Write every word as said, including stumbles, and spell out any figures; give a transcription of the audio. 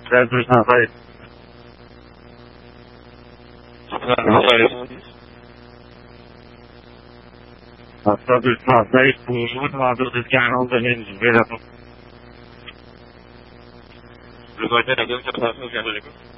Serdecznie طيب. Serdecznie طيب. وجود معدود كان عندنا نجبرها. لغاية أنا قلت أخاف من جهة لكم.